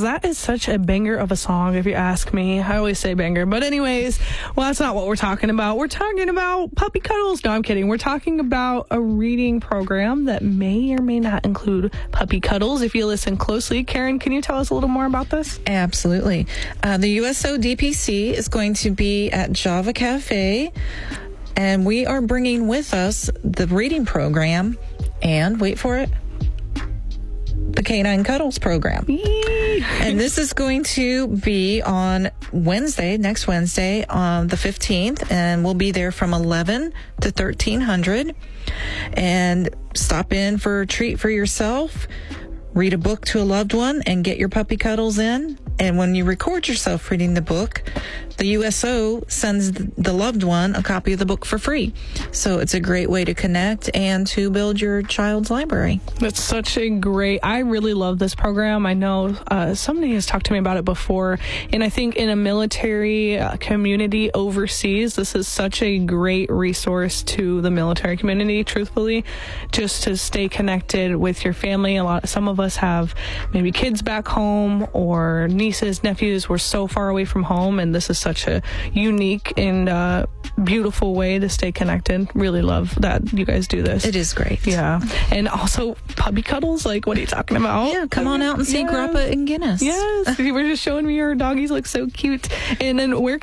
that is such a banger of a song, if you ask me. I always say banger. But anyways, well, that's not what we're talking about. We're talking about puppy cuddles. No, I'm kidding. We're talking about a reading program that may or may not include puppy cuddles. If you listen closely, Karen, can you tell us a little more about this? Absolutely. The USO DPC is going to be at Java Cafe, and we are bringing with us the reading program and, wait for it, the Canine Cuddles program. And this is going to be on next Wednesday, on the 15th, and we'll be there from 11 to 1300. And stop in for a treat for yourself, read a book to a loved one, and get your puppy cuddles in. And when you record yourself reading the book, the USO sends the loved one a copy of the book for free. So it's a great way to connect and to build your child's library. That's such a great, I really love this program. I know somebody has talked to me about it before, and I think in a military community overseas, this is such a great resource to the military community, truthfully, just to stay connected with your family. Some of us have maybe kids back home or nieces, nephews. We're so far away from home, and this is such a unique and beautiful way to stay connected. Really love that you guys do this. It is great. Yeah. And also puppy cuddles, like, what are you talking about? Yeah, come on out and see Grappa and Guinness. Yes. You were just showing me your doggies look so cute. And then where